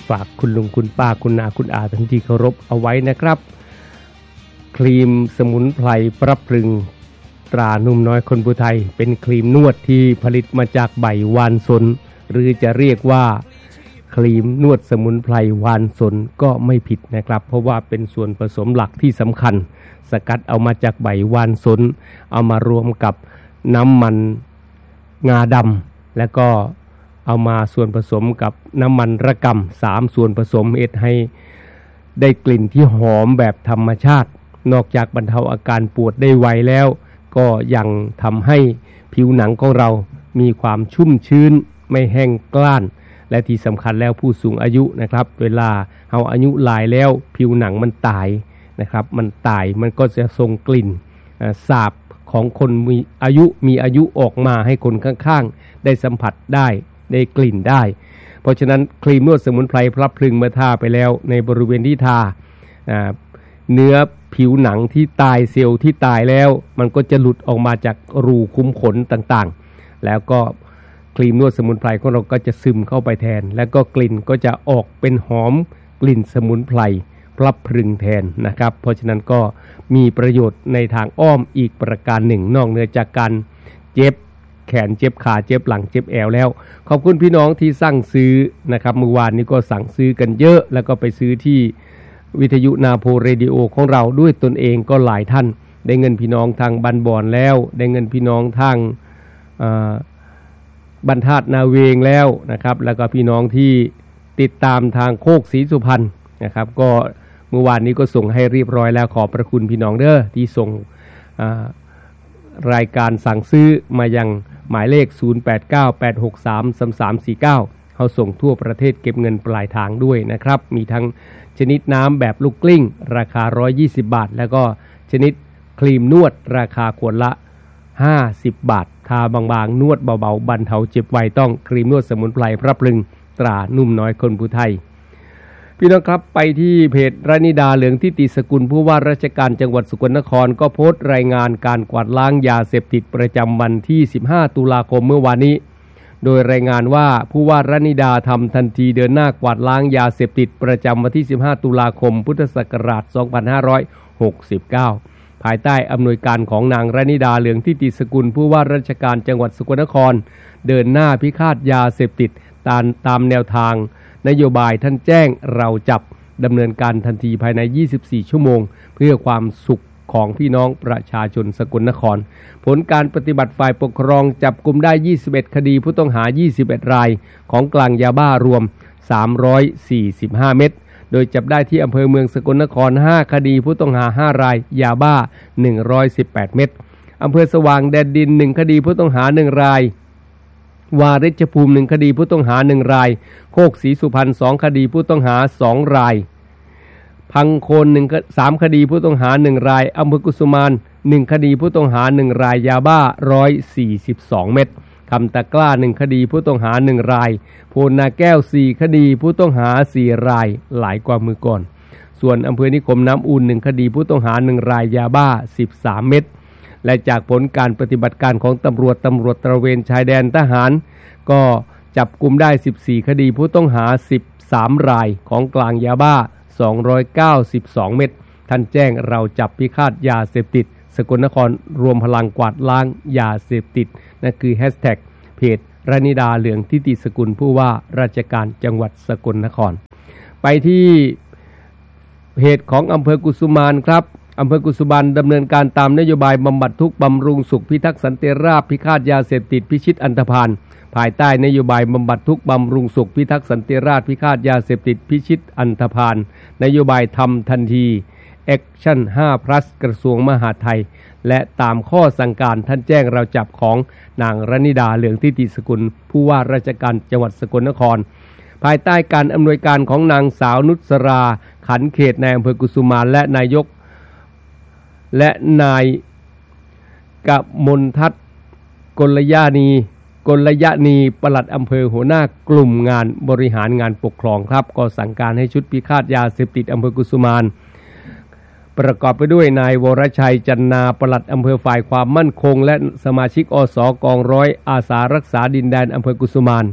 ฝากคุณลุงคุณป้าคุณอาคุณอาท่านที่เคารพเอาไว้นะครับครีมสมุนไพรปรับปรุงตรานุ่มน้อยคนภูไทยเป็นครีมนวดที่ผลิตมาจากใบวานสนหรือจะเรียกว่าครีมนวดสมุนไพรวานสนก็ไม่ผิดนะครับเพราะว่าเป็นส่วนผสมหลักที่สำคัญสกัดเอามาจากใบวานสนเอามารวมกับน้ำมันงาดำแล้วก็เอามาส่วนผสมกับน้ำมันระกำ3ส่วนผสมเอ็ดให้ได้กลิ่นที่หอมแบบธรรมชาตินอกจากบรรเทาอาการปวดได้ไวแล้วก็ยังทำให้ผิวหนังของเรามีความชุ่มชื้นไม่แห้งกร้านและที่สำคัญแล้วผู้สูงอายุนะครับเวลาเอาอายุหลายแล้วผิวหนังมันตายนะครับมันตายมันก็จะส่งกลิ่นสาบของคนมีอายุออกมาให้คนข้างๆได้สัมผัสได้กลิ่นได้เพราะฉะนั้นครีมนวดสมุนไพรพลับพลึงเมื่อทาไปแล้วในบริเวณที่ทาเนื้อผิวหนังที่ตายเซลล์ที่ตายแล้วมันก็จะหลุดออกมาจากรูคุ้มขนต่างๆแล้วก็ครีมนวดสมุนไพรของเราก็จะซึมเข้าไปแทนแล้วก็กลิ่นก็จะออกเป็นหอมกลิ่นสมุนไพรพลับพลึงแทนนะครับเพราะฉะนั้นก็มีประโยชน์ในทางอ้อมอีกประการหนึ่งนอกเหนือจากการเจ็บแขนเจ็บขาเจ็บหลังเจ็บแอวแล้วขอบคุณพี่น้องที่สั่งซื้อนะครับเมื่อวานนี้ก็สั่งซื้อกันเยอะแล้วก็ไปซื้อที่วิทยุนาโพเรดิโอของเราด้วยตนเองก็หลายท่านได้เงินพี่น้องทางบันบอนแล้วได้เงินพี่น้องทางบรรทัดนาเวงแล้วนะครับแล้วก็พี่น้องที่ติดตามทางโคกศรีสุพรรณนะครับก็เมื่อวานนี้ก็ส่งให้เรียบร้อยแล้วขอบพระคุณพี่น้องเด้อที่ส่งรายการสั่งซื้อมายังหมายเลข0898633349เขาส่งทั่วประเทศเก็บเงินปลายทางด้วยนะครับมีทั้งชนิดน้ำแบบลูกกลิ้งราคา120บาทแล้วก็ชนิดครีมนวดราคาขวดละ50บาททาบางๆนวดเบาๆบรรเทาเจ็บไวต้องครีมนวดสมุนไพรพรับลึงตรานุ่มน้อยคนภูไทยพี่น้องครับไปที่เพจรานิดาเหลืองทิติสกุลผู้ว่าราชการจังหวัดสกลนครก็โพสต์รายงานการกวาดล้างยาเสพติดประจำวันที่15ตุลาคมเมื่อวานนี้โดยรายงานว่าผู้ว่ารานิดาทำทันทีเดินหน้ากวาดล้างยาเสพติดประจำวันที่15ตุลาคมพุทธศักราช2569ภายใต้อำนวยการของนางรานิดาเหลืองทิติสกุลผู้ว่าราชการจังหวัดสกลนครเดินหน้าพิฆาตยาเสพติดตามแนวทางนโยบายท่านแจ้งเราจับดำเนินการทันทีภายใน24ชั่วโมงเพื่อความสุขของพี่น้องประชาชนสกลนครผลการปฏิบัติฝ่ายปกครองจับกุมได้21คดีผู้ต้องหา21รายของกลางยาบ้ารวม345เม็ดโดยจับได้ที่อำเภอเมืองสกลนคร5คดีผู้ต้องหา5รายยาบ้า118เม็ดอำเภอสว่างแดนดิน1คดีผู้ต้องหา1รายวาริชภูมิ1คดีผู้ต้องหา1รายโคกศรีสุพรรณ2คดีผู้ต้องหา2รายพังโคน3คดีผู้ต้องหา1รายอำเภอกุสุมาน1คดีผู้ต้องหา1รายยาบ้า142เม็ดคำตะกร้า1คดีผู้ต้องหา1รายโพนนาแก้ว4คดีผู้ต้องหา4รายหลายกว่ามือก่อนส่วนอำเภอนิคมน้ำอุ่น1คดีผู้ต้องหา1รายยาบ้า13เม็ดและจากผลการปฏิบัติการของตำรวจตระเวนชายแดนทหารก็จับกุมได้14คดีผู้ต้องหา13รายของกลางยาบ้า292เม็ดท่านแจ้งเราจับพิฆาตยาเสพติดสกลนครรวมพลังกวาดล้างยาเสพติดนั่นคือแฮชแท็กเพจรานิดาเหลืองทิติสกุลผู้ว่าราชการจังหวัดสกลนครไปที่เพจของอำเภอกุสุมานครับอำเภอกุสุมานดำเนินการตามนโยบายบำบัดทุกข์บำรุงสุขพิทักษ์สันติราษฎร์พิฆาตยาเสพติดพิชิตอันธพาลภายใต้นโยบายบำบัดทุกข์บำรุงสุขพิทักษ์สันติราษฎร์พิฆาตยาเสพติดพิชิตอันธพาลนโยบายทำทันทีแอคชั่น5+กระทรวงมหาดไทยและตามข้อสั่งการท่านแจ้งเราจับของนางรานิดาเหลืองทิติสกุลผู้ว่าราชการจังหวัดสกลนครภายใต้การอำนวยการของนางสาวนุชราขันเขตในอำเภอกุสุมานและนายกและนายกมลทัศน์กลยานีปลัดอำเภอหัวหน้ากลุ่มงานบริหารงานปกครองครับก็สั่งการให้ชุดพิฆาตยาเสพติดอำเภอกุสุมานประกอบไปด้วยนายวรชัยจันนาปลัดอำเภอฝ่ายความมั่นคงและสมาชิกอสกองร้อยอาสารักษาดินแดนอำเภอกุสุมาน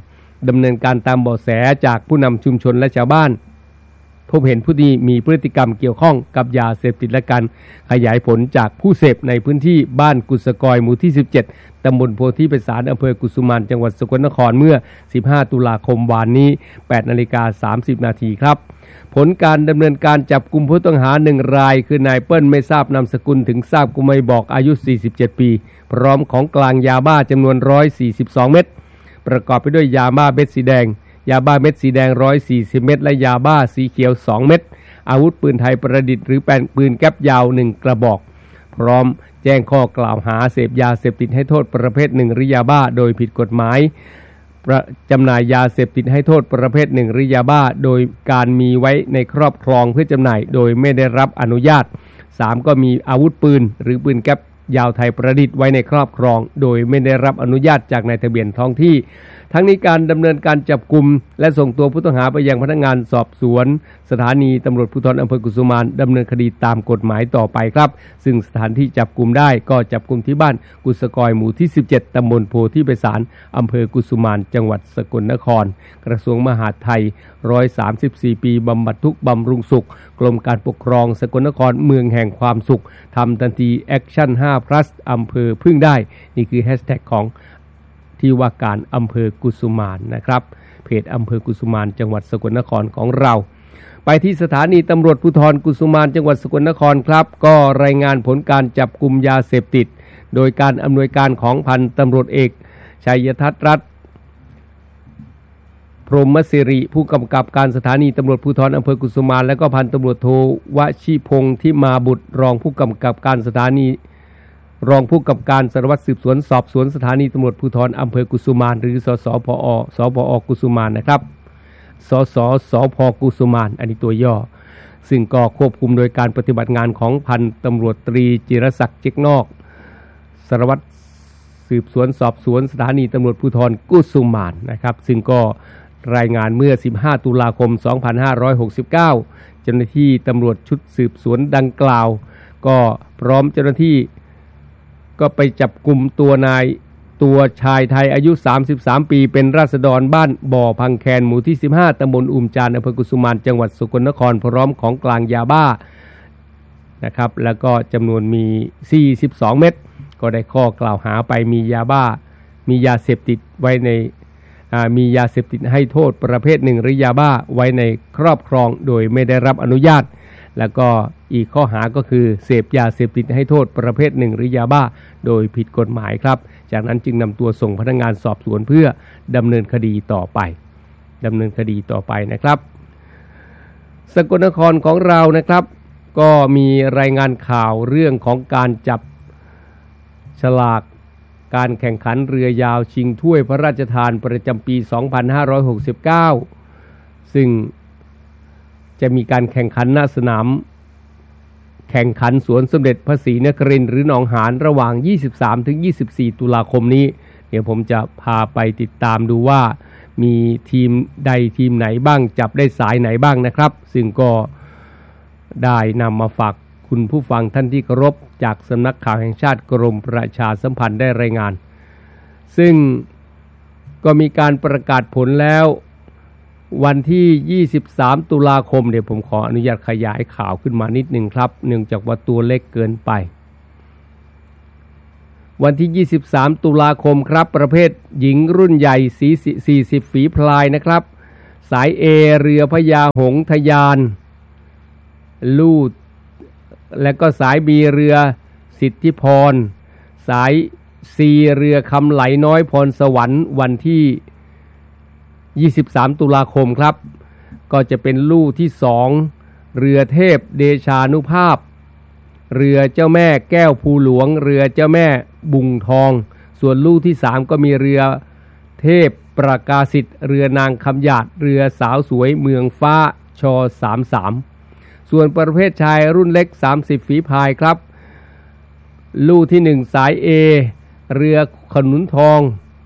ดำเนินการตามเบาะแสจากผู้นำชุมชนและชาวบ้านพบเห็นผู้ที่มีพฤติกรรมเกี่ยวข้องกับยาเสพติดและการขยายผลจากผู้เสพในพื้นที่บ้านกุสกอยหมู่ที่17ตำบลโพธิไพศาลอำเภอกุสุมานจังหวัดสกลนครเมื่อ15ตุลาคมวานนี้ 8:30 น.ครับผลการดำเนินการจับกุมผู้ต้องหา1รายคือนายเปิ้ลไม่ทราบนามสกุลถึงทราบก็ไม่บอกอายุ47ปีพร้อมของกลางยาบ้าจำนวน142เม็ดประกอบไปด้วยยาบ้าเม็ดสีแดงยาบ้าเม็ดสีแดง140เม็ดและยาบ้าสีเขียว2เม็ดอาวุธปืนไทยประดิษฐ์หรือปืนแก๊ปยาว1กระบอกพร้อมแจ้งข้อกล่าวหาเสพยาเสพติดให้โทษประเภท1หรือยาบ้าโดยผิดกฎหมายจำหน่ายยาเสพติดให้โทษประเภท1หรือยาบ้าโดยการมีไว้ในครอบครองเพื่อจำหน่ายโดยไม่ได้รับอนุญาต3ก็มีอาวุธปืนหรือปืนแก๊ปยาวไทยประดิษฐ์ไว้ในครอบครองโดยไม่ได้รับอนุญาตจากนายทะเบียนท้องที่ทั้งนี้การดำเนินการจับกุมและส่งตัวผู้ต้องหาไปยังพนักงานสอบสวนสถานีตำรวจภูธรอำเภอกุสุมานดำเนินคดีตามกฎหมายต่อไปครับซึ่งสถานที่จับกุมได้ก็จับกุมที่บ้านกุสกอยหมู่ที่17ตำบลโพธิไพศาลอำเภอกุสุมานจังหวัดสกลนครกระทรวงมหาดไทย134ปีบำบัดทุกข์บำรุงสุขกรมการปกครองสกลนครเมืองแห่งความสุขทำทันทีแอคชั่น5+ อำเภอพึ่งได้นี่คือแฮชแท็กของที่ว่าการอำเภอกุสุมานนะครับเพจอำเภอกุสุมานจังหวัดสกลนครของเราไปที่สถานีตำรวจภูธรกุสุมานจังหวัดสกลนครครับก็รายงานผลการจับกุมยาเสพติดโดยการอำนวยการของพันตำรวจเอกชัยทัศน์รัตน์พรหมศิริผู้กำกับการสถานีตำรวจภูธรอำเภอกุสุมานและก็พันตำรวจโทวชิพงษ์ที่มาบุตรรองผู้กำกับการสถานีรองผู้กำกับการสารวัตรสืบสวนสอบสวนสถานีตำรวจภูธรอำเภอกุสุมานหรือสสพอสพอกุสุมานนะครับสสพกุสุมานอันนี้ตัวย่อซึ่งก็ควบคุมโดยการปฏิบัติงานของพันตำรวจตรีจิรศักดิ์เจ๊กนอกสารวัตรสืบสวนสอบสวนสถานีตำรวจภูธรกุสุมานนะครับซึ่งก็รายงานเมื่อ15ตุลาคม2569เจ้าหน้าที่ตำรวจชุดสืบสวนดังกล่าวก็พร้อมเจ้าหน้าที่ก็ไปจับกุมตัวชายไทยอายุ33ปีเป็นราษฎรบ้านบ่อพังแคนหมู่ที่15ตำบลอุ่มจานอำเภอกุสุมานจังหวัดสกลนครพร้อมของกลางยาบ้านะครับแล้วก็จำนวนมี42เม็ดก็ได้ข้อกล่าวหาไปมียาบ้ามียาเสพติดไว้ในมียาเสพติดให้โทษประเภท1หรือยาบ้าไว้ในครอบครองโดยไม่ได้รับอนุญาตแล้วก็อีกข้อหาก็คือเสพยาเสพติดให้โทษประเภท1หรือยาบ้าโดยผิดกฎหมายครับจากนั้นจึงนำตัวส่งพนักงานสอบสวนเพื่อดำเนินคดีต่อไปนะครับสกลนครของเรานะครับก็มีรายงานข่าวเรื่องของการจับฉลากการแข่งขันเรือยาวชิงถ้วยพระราชทานประจำปี2569ซึ่งจะมีการแข่งขันณสนามแข่งขันสวนสมเด็จพระศรีนครินทร์หรือหนองหานระหว่าง 23-24 ตุลาคมนี้เดี๋ยวผมจะพาไปติดตามดูว่ามีทีมใดทีมไหนบ้างจับได้สายไหนบ้างนะครับซึ่งก็ได้นำมาฝากคุณผู้ฟังท่านที่เคารพจากสำนักข่าวแห่งชาติกรมประชาสัมพันธ์ได้รายงานซึ่งก็มีการประกาศผลแล้ววันที่23ตุลาคมเดี๋ยวผมขออนุญาตขยายข่าวขึ้นมานิดนึงครับเนื่องจากว่าตัวเล็กเกินไปวันที่23ตุลาคมครับประเภทหญิงรุ่นใหญ่40ฝีพลายนะครับสาย A เรือพญาหงส์ทะยานลู่และก็สาย B เรือสิทธิพรสาย C เรือคำไหลน้อยพรสวรรค์วันที่23ตุลาคมครับก็จะเป็นลู่ที่2เรือเทพเดชานุภาพเรือเจ้าแม่แก้วภูหลวงเรือเจ้าแม่บุงทองส่วนลู่ที่3ก็มีเรือเทพประกาศิษฐ์เรือนางคำหยาดเรือสาวสวยเมืองฟ้าช33ส่วนประเภทชายรุ่นเล็ก30ฝีพายครับลู่ที่1สาย A เรือขนุนทอง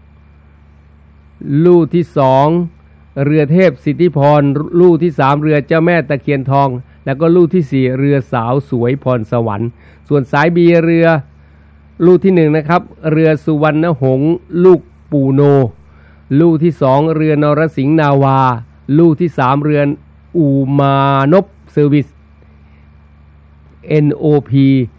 ลู่ที่2เรือเทพสิทธิพรลู่ที่3เรือเจ้าแม่ตะเคียนทองแล้วก็ลู่ที่4เรือสาวสวยพรสวรรค์ส่วนสาย B เรือลู่ที่1นะครับเรือสุวรรณหงส์ลูกปูโนลูกที่2เรือนรสิงห์นาวาลูกที่3เรือนอูมานพเซอร์วิส NOP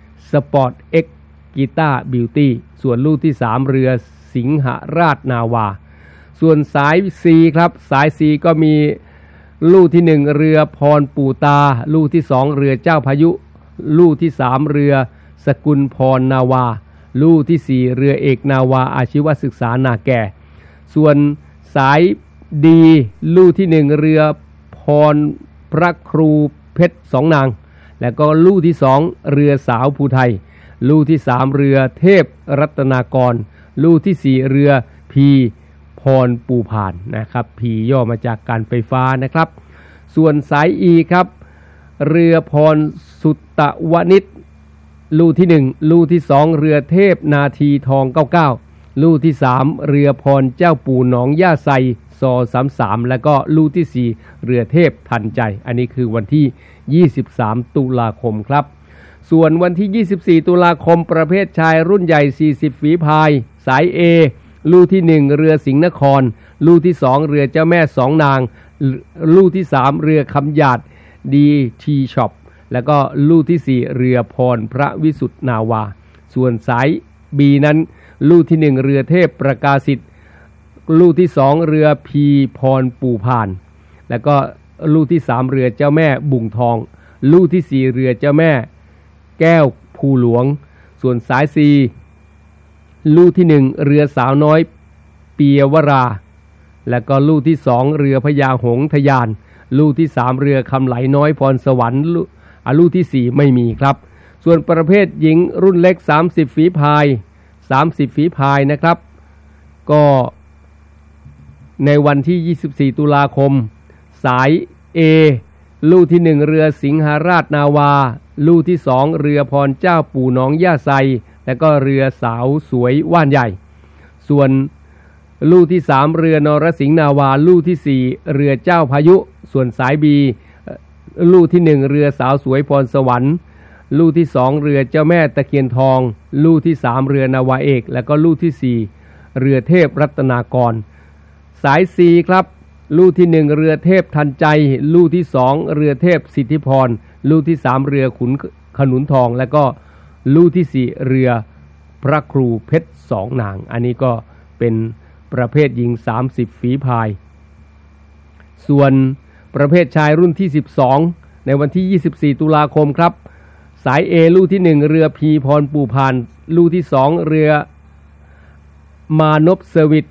Sport X Guitar Beauty ส่วนลูกที่3เรือสิงหราชนาวาส่วนสาย C ครับสาย C ก็มีลูกที่1เรือพรปู่ตาลูกที่2เรือเจ้าพายุลูกที่3เรือสกุลพรนาวาลูกที่4เรือเอกนาวาอาชีวศึกษานาแก่ส่วนสายดีลูกที่1เรือพรพระครูเพชรสองนางและก็ลูกที่2เรือสาวภูไทยลูกที่3เรือเทพรัตนากรลูกที่4เรือพีพรปูพานนะครับพีย่อมาจากการไฟฟ้านะครับส่วนสาย E ครับเรือพรสุตตวณิชลูกที่1ลูกที่2เรือเทพนาทีทอง99ลูกที่3เรือพรเจ้าปู่หนองย่าไซซอ33แล้วก็ลูกที่4เรือเทพทันใจอันนี้คือวันที่23ตุลาคมครับส่วนวันที่24ตุลาคมประเภทชายรุ่นใหญ่40ฝีพายสาย A ลูกที่1เรือสิงห์นครลูกที่2เรือเจ้าแม่สองนางลูกที่3เรือคำหยาดดีทีช็อปแล้วก็ลูกที่4เรือพรพระวิสุทธนาวาส่วนสาย B นั้นลูกที่1เรือเทพประกาศิษฐ์ลูกที่2เรือพีพรปู่พานแล้วก็ลูกที่3เรือเจ้าแม่บุ่งทองลูกที่4เรือเจ้าแม่แก้วภูหลวงส่วนสาย C ลูกที่1เรือสาวน้อยเปียวราแล้วก็ลูกที่2เรือพญาหงส์ทยานลูกที่3เรือคำไหลน้อยพรสวรรค์ลูกที่4ไม่มีครับส่วนประเภทหญิงรุ่นเล็ก30ฝีพายนะครับก็ในวันที่24ตุลาคมสาย A ลูกที่1เรือสิงหราชนาวาลูกที่2เรือพรเจ้าปู่หนองย่าไซและก็เรือสาวสวยว่านใหญ่ส่วนลูกที่3เรือนรสิงห์นาวาลูกที่4เรือเจ้าพายุส่วนสาย B ลูกที่1เรือสาวสวยพรสวรรค์ลูกที่2เรือเจ้าแม่ตะเคียนทองลูกที่3เรือนาวาเอกและก็ลูกที่4เรือเทพรัตนากรสาย C ครับลูกที่1เรือเทพทันใจลูกที่2เรือเทพสิทธิพรลูกที่3เรือขุนขนุนทองและก็ลูกที่4เรือพระครูเพชรสองนางอันนี้ก็เป็นประเภทหญิง30ฝีพายส่วนประเภทชายรุ่นที่12ในวันที่24ตุลาคมครับสาย A ลูกที่1เรือพีพรปู่พานลูกที่2เรือมานพเซอร์วิส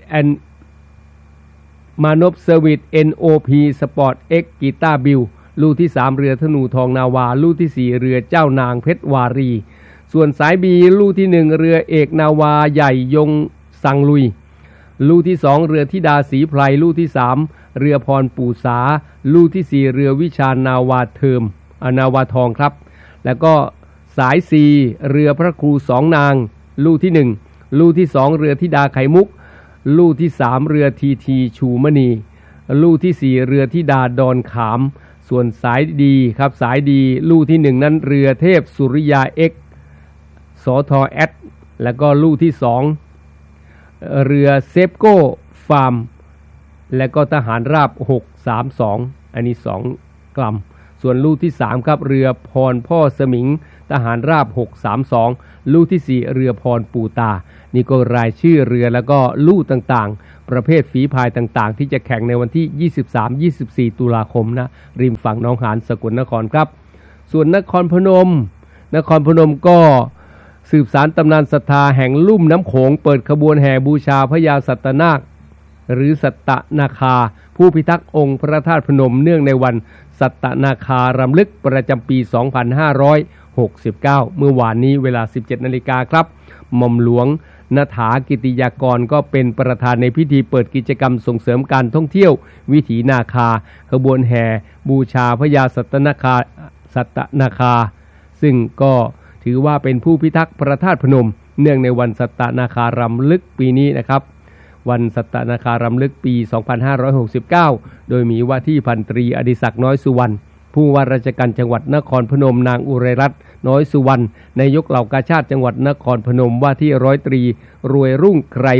NOP Sport X Guitar Bill ลูกที่3เรือธนูทองนาวาลูกที่4เรือเจ้านางเพชรวารีส่วนสาย B ลูกที่1เรือเอกนาวาใหญ่ยงสังลุยลูกที่2เรือธิดาศรีไพรลูกที่3เรือพรปู่สาลูกที่4เรือวิชานาวาเทิมนาวาทองครับแล้วก็สาย C เรือพระครูสองนางลูกที่1ลูกที่2เรือธิดาไข่มุกลูกที่3เรือทีทีชูมณีลูกที่4เรือธิดาดอนขามส่วนสายดีครับสายดีลูกที่1นั้นเรือเทพสุริยา X สทแอดแล้วก็ลูกที่2เรือเซฟโก้ฟาร์มและก็ทหารราบ632อันนี้2กลัมส่วนลูกที่3ครับเรือพรพ่อสมิงทหารราบ632ลูกที่4เรือพรปูตานี่ก็รายชื่อเรือแล้วก็ลูกต่างๆประเภทฝีพายต่างๆที่จะแข่งในวันที่23-24ตุลาคมนะริมฝั่งหนองหานสกลนครครับส่วนนครพนมก็สืบสานตำนานศรัทธาแห่งลุ่มน้ำโขงเปิดขบวนแห่บูชาพญาสัตนาคหรือสัตนาคาผู้พิทักษ์องค์พระธาตุพนมเนื่องในวันสัตนาคารำลึกประจำปี 2569 เมื่อวานนี้เวลา 17 นาฬิกาครับหม่อมหลวงณฐากิติยากรก็เป็นประธานในพิธีเปิดกิจกรรมส่งเสริมการท่องเที่ยววิถีนาคาขบวนแห่บูชาพญาสัตนาคาซึ่งก็ถือว่าเป็นผู้พิทักษ์พระธาตุพนมเนื่องในวันสัตนาคารำลึกปีนี้นะครับวันสัตนาคารำลึกปี 2569 โดยมีว่าที่พันตรีอดิศักดิ์น้อยสุวรรณผู้ว่าราชการจังหวัดนครพนมนางอุไรรัตน์น้อยสุวรรณนายกเหล่ากาชาดจังหวัดนครพนมว่าที่ร้อยตรีรวยรุ่งไกรบุตร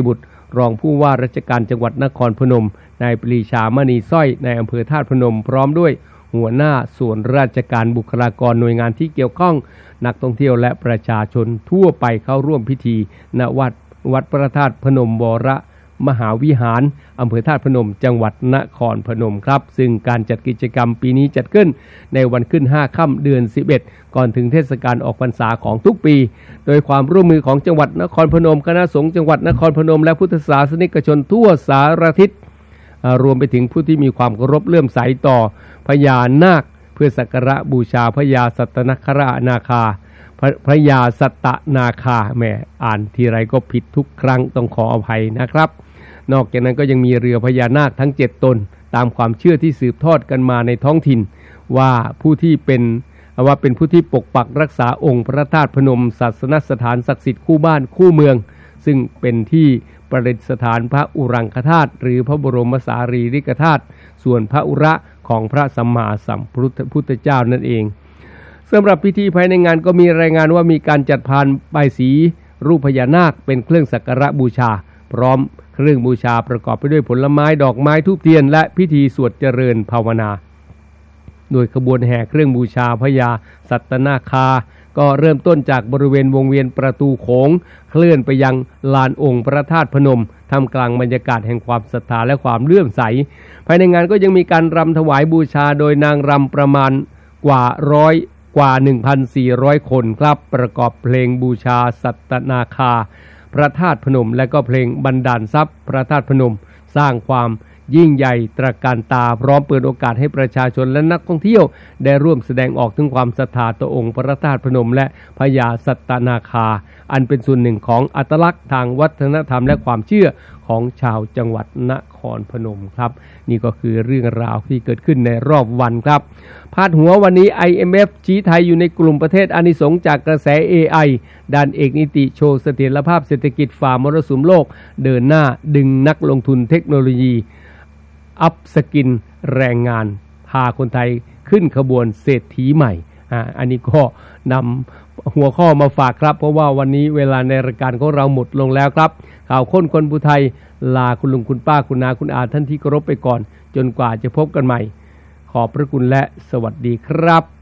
รองผู้ว่าราชการจังหวัดนครพนมนายปรีชามณีสร้อยในอำเภอธาตุพนมพร้อมด้วยหัวหน้าส่วนราชการบุคลากรหน่วยงานที่เกี่ยวข้องนักท่องเที่ยวและประชาชนทั่วไปเข้าร่วมพิธีณวัดพระธาตุพนมวรมหาวิหารอำเภอธาตุพนมจังหวัดนครพนมครับซึ่งการจัดกิจกรรมปีนี้จัดขึ้นในวันขึ้น5ค่ำเดือน11ก่อนถึงเทศกาลออกพรรษาของทุกปีโดยความร่วมมือของจังหวัดนครพนมคณะสงฆ์จังหวัดนครพนมและพุทธศาสนิกชนทั่วสารทิศรวมไปถึงผู้ที่มีความเคารพเลื่อมใสต่อพญานาคเพื่อสักการะบูชาพญาสัตนครานาคาพญาสัตตนาคาแหมอ่านทีไรก็ผิดทุกครั้งต้องขออภัยนะครับนอกจากนั้นก็ยังมีเรือพญานาคทั้ง7ตนตามความเชื่อที่สืบทอดกันมาในท้องถิ่นว่าเป็นผู้ที่ปกปักรักษาองค์พระธาตุพนมศาสนสถานศักดิ์สิทธิ์คู่บ้านคู่เมืองซึ่งเป็นที่ประดิษฐานพระอุรังคธาตุหรือพระบรมสารีริกธาตุส่วนพระอุระของพระสัมมาสัมพุทธเจ้านั่นเองสำหรับพิธีภายในงานก็มีรายงานว่ามีการจัดพานบายสีรูปพญานาคเป็นเครื่องสักการะบูชาพร้อมเครื่องบูชาประกอบไปด้วยผลไม้ดอกไม้ธูปเทียนและพิธีสวดเจริญภาวนาโดยขบวนแห่เครื่องบูชาพญาสัตนาคาก็เริ่มต้นจากบริเวณวงเวียนประตูโขงเคลื่อนไปยังลานองค์พระธาตุพนมท่ามกลางบรรยากาศแห่งความศรัทธาและความเลื่อมใสภายในงานก็ยังมีการรำถวายบูชาโดยนางรำประมาณกว่า 1,400 คนครับประกอบเพลงบูชาสัตนาคาพระธาตุพนมและก็เพลงบันดาลทรัพย์พระธาตุพนมสร้างความยิ่งใหญ่ตระการตาพร้อมเปิดโอกาสให้ประชาชนและนักท่องเที่ยวได้ร่วมแสดงออกถึงความศรัทธาต่อองค์พระธาตุพนมและพญาสัตนาคาอันเป็นส่วนหนึ่งของอัตลักษณ์ทางวัฒนธรรมและความเชื่อของชาวจังหวัดนครพนมครับนี่ก็คือเรื่องราวที่เกิดขึ้นในรอบวันครับพาดหัววันนี้ IMF ชี้ไทยอยู่ในกลุ่มประเทศอานิสงส์จากกระแส AI ด้านเอกนิติโชว์เสถียรภาพเศรษฐกิจฝ่ามรสุมโลกเดินหน้าดึงนักลงทุนเทคโนโลยีอัพสกินแรงงานพาคนไทยขึ้นขบวนเศรษฐีใหม่อันนี้ก็นำหัวข้อมาฝากครับเพราะว่าวันนี้เวลาในรายการของเราหมดลงแล้วครับข่าวค้นคนผู้ไทยลาคุณลุงคุณป้าคุณนาคุณอาท่านที่เคารพไปก่อนจนกว่าจะพบกันใหม่ขอบพระคุณและสวัสดีครับ